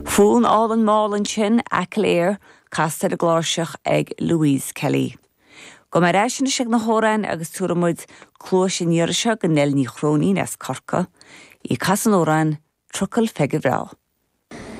Fún álan málan sin ac léir castar a gláiseach ag Louise Kelly. Go mar eisina sig na hórain agus túramid clúis in Ieirse go nel ní chróní nes corca, í casan órain trucail feige bhrá.